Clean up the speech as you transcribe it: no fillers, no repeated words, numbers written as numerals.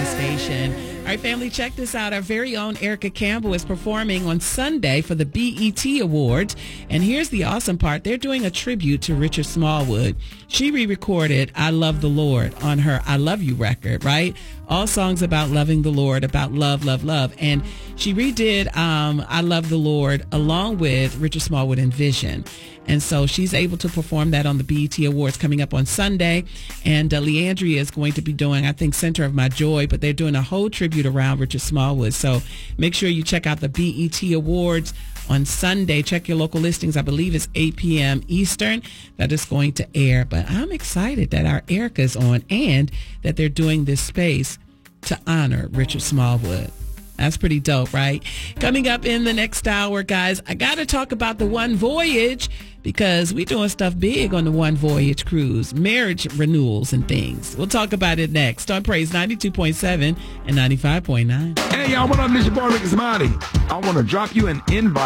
station. All right, family, check this out. Our very own Erica Campbell is performing on Sunday for the BET Awards. And here's the awesome part. They're doing a tribute to Richard Smallwood. She re-recorded I Love the Lord on her I Love You record, right? All songs about loving the Lord, about love, love, love. And she redid I Love the Lord along with Richard Smallwood and Vision. And so she's able to perform that on the BET Awards coming up on Sunday. And Leandria is going to be doing, I think, Center of My Joy, but they're doing a whole tribute around Richard Smallwood. So make sure you check out the BET Awards on Sunday. Check your local listings. I believe it's 8 p.m. Eastern that is going to air. But I'm excited that our Erica's on and that they're doing this space to honor Richard Smallwood. That's pretty dope, right? Coming up in the next hour, guys, I got to talk about the One Voyage because we're doing stuff big on the One Voyage cruise, marriage renewals and things. We'll talk about it next on Praise 92.7 and 95.9. Hey, y'all, what up? This your boy, Ricky Smiley. I want to drop you an invite.